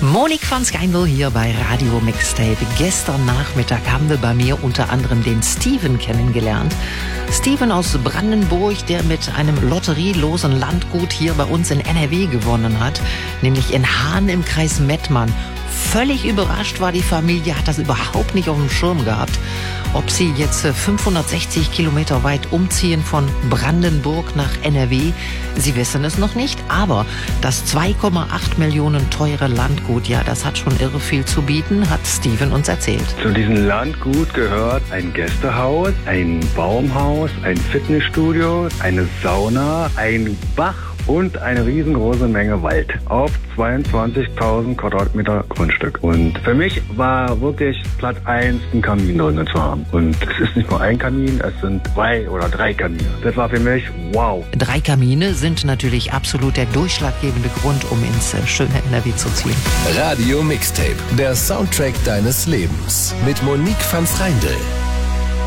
Monique van Skeindl hier bei Radio Mixtape. Gestern Nachmittag haben wir bei mir unter anderem den Steven kennengelernt. Steven aus Brandenburg, der mit einem lotterielosen Landgut hier bei uns in NRW gewonnen hat, nämlich in Hahn im Kreis Mettmann. Völlig überrascht war die Familie, hat das überhaupt nicht auf dem Schirm gehabt, ob sie jetzt 560 Kilometer weit umziehen von Brandenburg nach NRW. Sie wissen es noch nicht, aber das 2,8 Millionen teure Landgut, ja, das hat schon irre viel zu bieten, hat Steven uns erzählt. Zu diesem Landgut gehört ein Gästehaus, ein Baumhaus, ein Fitnessstudio, eine Sauna, ein Bach und eine riesengroße Menge Wald auf 22.000 Quadratmeter Grundstück. Und für mich war wirklich Platz 1, einen Kamin drin zu haben. Und es ist nicht nur ein Kamin, es sind 2 oder 3 Kamine. Das war für mich wow. 3 Kamine sind natürlich absolut der durchschlaggebende Grund, um ins schöne NRW zu ziehen. Radio Mixtape, der Soundtrack deines Lebens mit Monique van Skeindl.